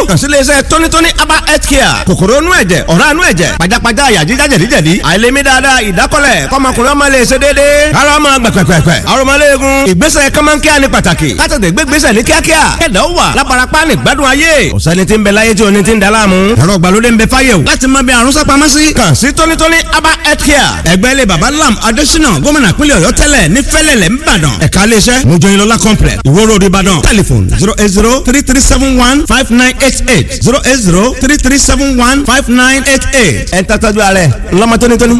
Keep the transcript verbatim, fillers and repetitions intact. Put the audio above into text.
kàn sí iléeṣẹ́ tónítóní aba health care. kòkòrò inú ẹ̀jẹ̀ ọ̀rá inú ẹ̀jẹ̀ pajápajá àyà jíjá jẹ̀díjẹ̀dí àìlèmí dáadáa ìdákọ́lẹ̀ kọ́mọkùnrin ọmọ lè ṣe déédéé ara ọmọ gbẹ̀pẹ̀pẹ̀pẹ̀ arọmọléegun ìgbésẹ̀ kọ́mọ́nkíá ní pàtàkì kátàtẹ̀ gbégbésẹ̀ ní kíákíá kẹ̀dá wà lábarapá ní gbádùn ayé ọ̀sẹ́ni tí ń bẹ láyé tí oní ti ń daláàmú ẹ̀rọ ìgbàlódé ń bẹ fáyé o láti máa bẹ àrùn sápamọ́ sí. kàn sí tónítóní aba health care ẹgbẹ́ ilé baba lam adésínà gómìnà pínlẹ̀ ọ̀yọ́ tẹ́lẹ̀ ní fẹ́lẹ́lẹ̀ ńbàdàn ẹ̀ka iléeṣẹ́ mojoyinlọ́lá complex ìwó road ìbàdàn telephone zero eight zero three three seven one five nine eight eight zero eight zero three three seven one five nine eight eight ẹ̀ ń tàtàjú ààrẹ ńlọmọ tónítóní.